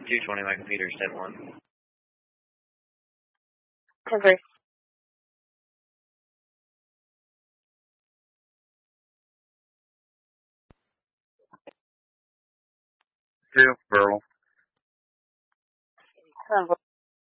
220, my computer said 1. Converse. 2, verbal.